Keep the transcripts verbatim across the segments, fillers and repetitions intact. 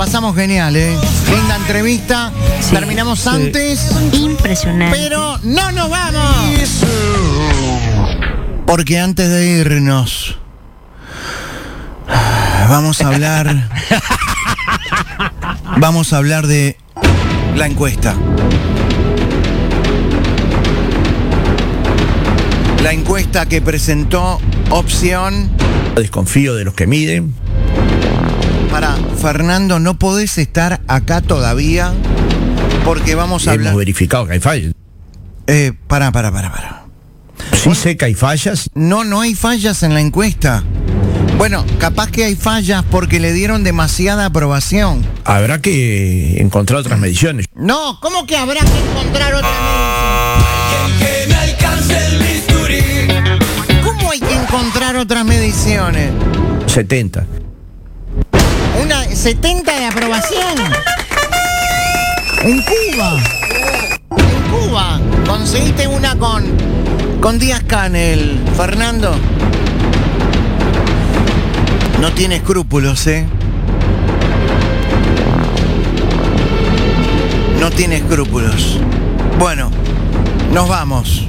Pasamos genial, ¿eh? Linda entrevista. Sí, terminamos sí. antes. Impresionante. Pero no nos vamos. Porque antes de irnos, vamos a hablar. Vamos a hablar de la encuesta. La encuesta que presentó Opción. Desconfío de los que miden. Para, Fernando, no podés estar acá todavía porque vamos a Hemos hablar... verificado que hay fallas. Eh, para, para, para, para. Sí sé que hay fallas. No, no hay fallas en la encuesta. Bueno, capaz que hay fallas porque le dieron demasiada aprobación. Habrá que encontrar otras mediciones. No, ¿cómo que habrá que encontrar otras mediciones? Que me alcance el bisturí. ¿Cómo hay que encontrar otras mediciones? setenta. Una setenta de aprobación. En Cuba. En Cuba. Conseguiste una con, con Díaz Canel, Fernando. No tiene escrúpulos, ¿eh? No tiene escrúpulos. Bueno, nos vamos.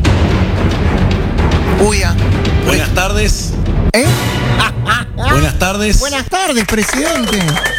Uya. Buenas tardes. ¿Eh? Buenas tardes. Buenas tardes, presidente.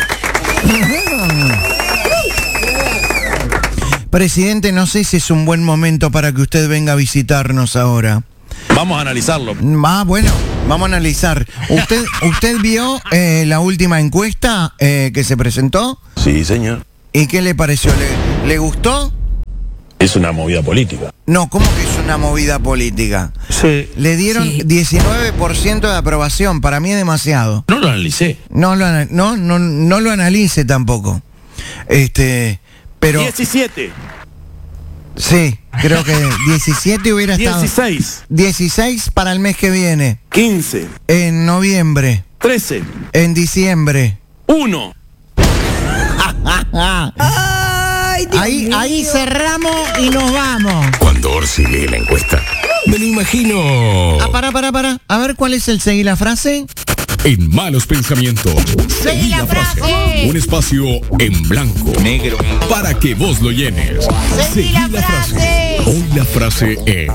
Presidente, no sé si es un buen momento para que usted venga a visitarnos ahora. Vamos a analizarlo. Ah, bueno, vamos a analizar. ¿Usted, usted vio eh, la última encuesta eh, que se presentó? Sí, señor. ¿Y qué le pareció? ¿Le, le gustó? Es una movida política. No, ¿cómo que es una movida política? Sí. Le dieron sí. diecinueve por ciento de aprobación, para mí es demasiado. No lo analicé. No lo, no, no, no lo analice tampoco. Este, pero... diecisiete. Sí, creo que diecisiete hubiera estado... dieciséis. dieciséis para el mes que viene. quince. En noviembre. trece. En diciembre. uno. Ay, ahí, ahí cerramos y nos vamos. Cuando Orsi lee la encuesta, me lo imagino. Ah, para, para, para. A ver cuál es el seguí la frase. En malos pensamientos. Seguí la frase. Un espacio en blanco. Negro. Para que vos lo llenes. Seguí la frase. Hoy la frase es: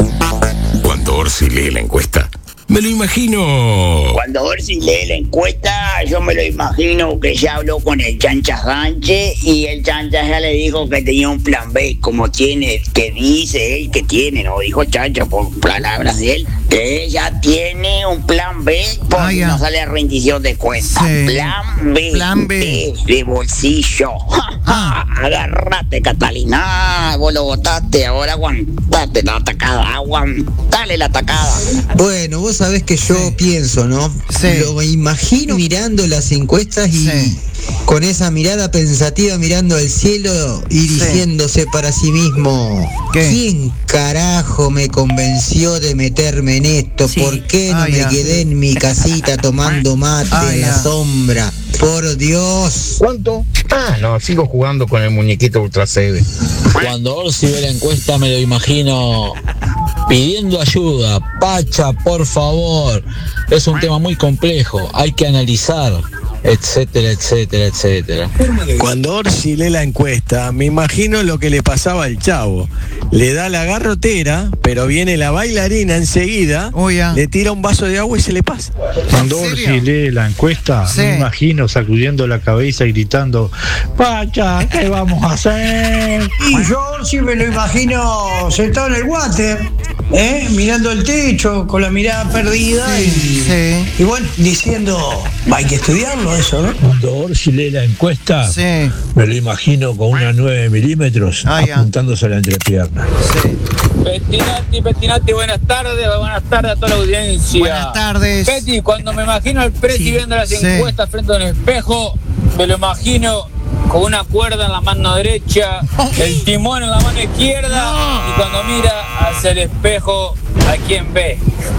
cuando Orsi lee la encuesta, me lo imagino. Cuando Orsi lee la encuesta, yo me lo imagino que ya habló con el Chancha Sánchez y el Chancha ya le dijo que tenía un plan B, como tiene, que dice él que tiene, no dijo Chancha por palabras de él, que ella tiene un plan B porque ah, no sale rendición de cuentas. Sí. Plan B, plan B. B de bolsillo. Ah. Agárrate, Catalina, vos lo votaste, ahora aguantate la atacada, aguantale la atacada. Bueno, vos sabés que yo sí. pienso, ¿no? Sí. Lo me imagino mirando las encuestas y sí. con esa mirada pensativa mirando al cielo y sí. diciéndose para sí mismo: ¿qué? ¿Quién carajo me convenció de meterme en esto? Sí. ¿Por qué no ah, me ya. quedé en mi casita tomando mate ah, en la sombra? Por Dios. ¿Cuánto? Ah, no, sigo jugando con el muñequito Ultra C D. Cuando Orsi ve la encuesta me lo imagino pidiendo ayuda. Pacha, por favor. Es un tema muy complejo, hay que analizar, etcétera, etcétera, etcétera. Cuando Orsi lee la encuesta, me imagino lo que le pasaba al Chavo. Le da la garrotera, pero viene la bailarina enseguida, oh, yeah. le tira un vaso de agua y se le pasa. Cuando Orsi lee la encuesta, sí. me imagino sacudiendo la cabeza y gritando: Pacha, ¿qué vamos a hacer? Y yo Orsi me lo imagino sentado en el water, ¿eh? mirando el techo, con la mirada perdida sí, y, sí. y bueno, diciendo: hay que estudiarlo eso, ¿no? Cuando Orsi lee la encuesta, sí. me lo imagino con una nueve milímetros ah, apuntándose a la entrepierna. Sí. Pettinati, Pettinati, buenas tardes, buenas tardes a toda la audiencia. Buenas tardes. Peti, cuando me imagino al Presi sí, viendo las sí. encuestas frente a un espejo, me lo imagino con una cuerda en la mano derecha, el timón en la mano izquierda, no. y cuando mira hacia el espejo, ¿a quién ve?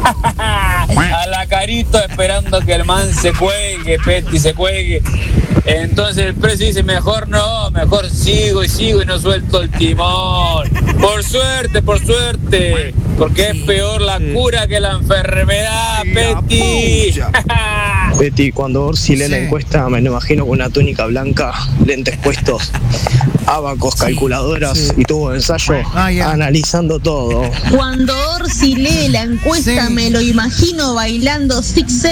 A la Carito, esperando que el man se cuelgue, Peti se cuelgue. Entonces el Presi dice: mejor no, mejor sigo y sigo y no suelto el timón. Por suerte, por suerte. porque es peor la cura que la enfermedad, Peti. Betty, cuando Orsi lee la encuesta, me lo imagino con una túnica blanca, lentes puestos, abacos, calculadoras y tubo de ensayo, analizando todo. Cuando Orsi lee la encuesta, me lo imagino bailando zigzag